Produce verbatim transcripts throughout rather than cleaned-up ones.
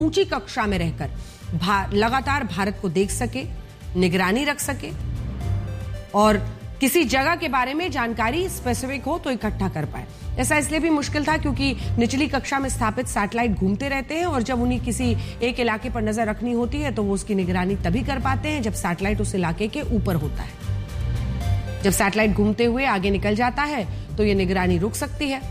ऊंची कक्षा में रहकर भा, लगातार भारत को देख सके, निगरानी रख सके और किसी जगह के बारे में जानकारी स्पेसिफिक हो तो इकट्ठा कर पाए। ऐसा इसलिए भी मुश्किल था क्योंकि निचली कक्षा में स्थापित सैटेलाइट घूमते रहते हैं और जब उन्हें किसी एक इलाके पर नजर रखनी होती है तो वो उसकी निगरानी तभी कर पाते हैं जब सैटेलाइट उस इलाके के ऊपर होता है। जब सैटेलाइट घूमते हुए आगे निकल जाता है तो ये निगरानी रुक सकती है।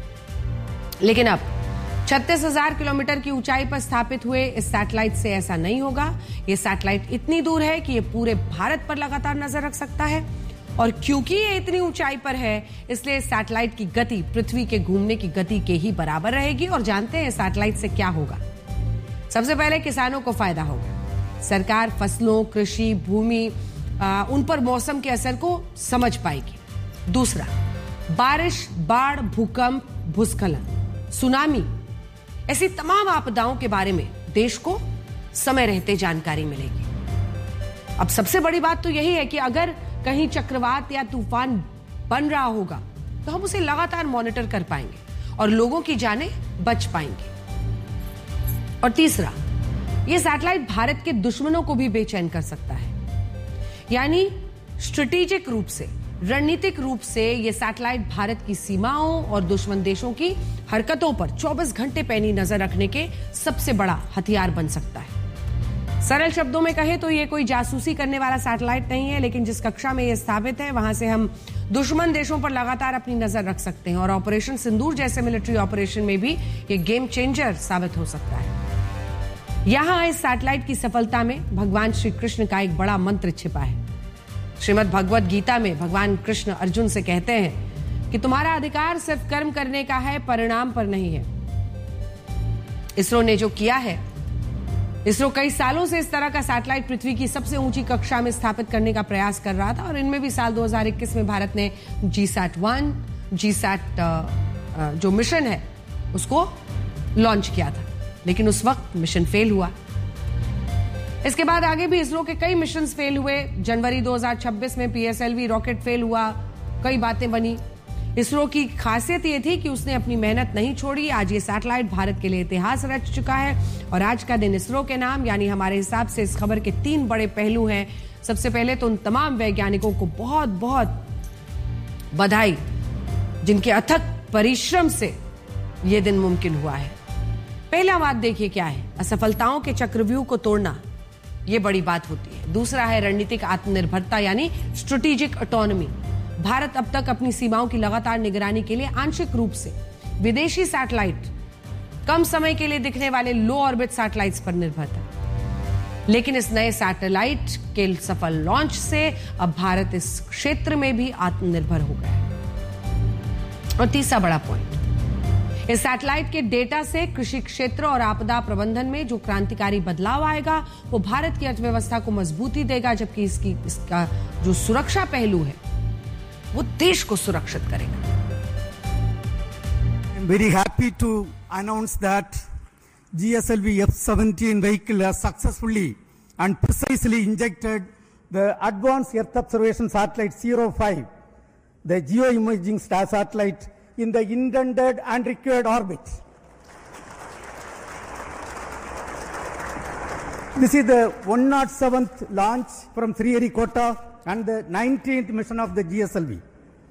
लेकिन अब छत्तीस हजार किलोमीटर की ऊंचाई पर स्थापित हुए इस सैटेलाइट से ऐसा नहीं होगा। ये सैटेलाइट इतनी दूर है कि ये पूरे भारत पर लगातार नजर रख सकता है और क्योंकि ये इतनी ऊंचाई पर है इसलिए सैटेलाइट की गति पृथ्वी के घूमने की गति के ही बराबर रहेगी। और जानते हैं सैटेलाइट से क्या होगा। सबसे पहले किसानों को फायदा होगा। सरकार फसलों, कृषि, भूमि, उन पर मौसम के असर को समझ पाएगी। दूसरा, बारिश, बाढ़, भूकंप, भूस्खलन, सुनामी, ऐसी तमाम आपदाओं के बारे में देश को समय रहते जानकारी मिलेगी। अब सबसे बड़ी बात तो यही है कि अगर कहीं चक्रवात या तूफान बन रहा होगा तो हम उसे लगातार मॉनिटर कर पाएंगे और लोगों की जानें बच पाएंगी। और तीसरा, यह सैटेलाइट भारत के दुश्मनों को भी बेचैन कर सकता है। यानी स्ट्रेटेजिक रूप से, रणनीतिक रूप से यह सैटेलाइट भारत की सीमाओं और दुश्मन देशों की हरकतों पर चौबीस घंटे पैनी नजर रखने के सबसे बड़ा हथियार बन सकता है। सरल शब्दों में कहे तो यह कोई जासूसी करने वाला सैटेलाइट नहीं है, लेकिन जिस कक्षा में यह स्थापित है वहां से हम दुश्मन देशों पर लगातार अपनी नजर रख सकते हैं और ऑपरेशन सिंदूर जैसे मिलिट्री ऑपरेशन में भी यह गेम चेंजर साबित हो सकता है। यहां इस सैटेलाइट की सफलता में भगवान श्री कृष्ण का एक बड़ा मंत्र छिपा है। श्रीमद् भगवद गीता में भगवान कृष्ण अर्जुन से कहते हैं कि तुम्हारा अधिकार सिर्फ कर्म करने का है, परिणाम पर नहीं है। इसरो ने जो किया है, इसरो कई सालों से इस तरह का सैटेलाइट पृथ्वी की सबसे ऊंची कक्षा में स्थापित करने का प्रयास कर रहा था और इनमें भी साल दो हज़ार इक्कीस में भारत ने जी सैट वन, जी सैट जो मिशन है उसको लॉन्च किया था, लेकिन उस वक्त मिशन फेल हुआ। इसके बाद आगे भी इसरो के कई मिशन फेल हुए। जनवरी दो हज़ार छब्बीस में पीएसएलवी रॉकेट फेल हुआ, कई बातें बनी। इसरो की खासियत यह थी कि उसने अपनी मेहनत नहीं छोड़ी। आज ये सैटेलाइट भारत के लिए इतिहास रच चुका है और आज का दिन इसरो के नाम, यानी हमारे हिसाब से इस खबर के तीन बड़े पहलू हैं। सबसे पहले तो उन तमाम वैज्ञानिकों को बहुत बहुत बधाई जिनके अथक परिश्रम से यह दिन मुमकिन हुआ है। पहला बात देखिए क्या है, असफलताओं के चक्रव्यूह को तोड़ना, यह बड़ी बात होती है। दूसरा है रणनीतिक आत्मनिर्भरता यानी स्ट्रेटेजिक ऑटोनॉमी। भारत अब तक अपनी सीमाओं की लगातार निगरानी के लिए आंशिक रूप से विदेशी सैटेलाइट, कम समय के लिए दिखने वाले लो ऑर्बिट सैटेलाइट्स पर निर्भर था। लेकिन इस नए सैटेलाइट के सफल लॉन्च से अब भारत इस क्षेत्र में भी आत्मनिर्भर हो गया है। और तीसरा बड़ा पॉइंट, इस सैटेलाइट के डेटा से कृषि क्षेत्र और आपदा प्रबंधन में जो क्रांतिकारी बदलाव आएगा वो भारत की अर्थव्यवस्था को मजबूती देगा, जबकि इसकी इसका जो सुरक्षा पहलू है वो देश को सुरक्षित करेगा। I am very happy to announce that G S L V F seventeen vehicle has successfully and precisely injected the Advanced Earth Observation Satellite zero five, the geoimaging star satellite, in the intended and required orbit. This is the one hundred seventh launch from Sriharikota and the nineteenth mission of the G S L V.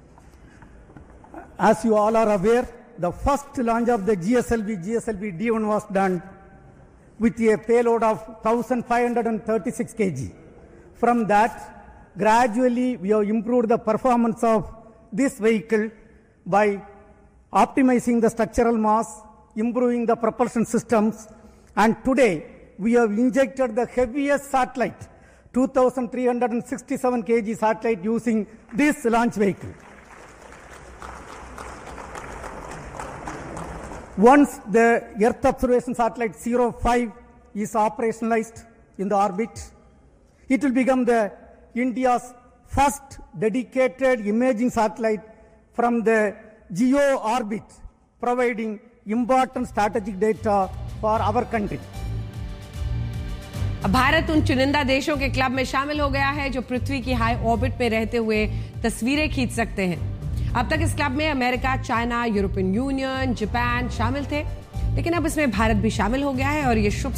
As you all are aware, the first launch of the G S L V, G S L V D one was done with a payload of one thousand five hundred thirty-six kilograms. From that, gradually we have improved the performance of this vehicle by optimizing the structural mass, improving the propulsion systems, and today we have injected the heaviest satellite, two thousand three hundred sixty-seven kilograms satellite, using this launch vehicle. Once the Earth Observation Satellite zero five is operationalized in the orbit, it will become the India's first dedicated imaging satellite from the geo orbit, providing important strategic data for our country. Bharat उन चुनिंदा देशों के club में शामिल हो गया है जो पृथ्वी की हाई ऑर्बिट में रहते हुए तस्वीरें खींच सकते हैं। अब तक इस क्लब में America, China, European union, Japan शामिल थे। लेकिन अब इसमें भारत भी शामिल हो गया है और ये शुभ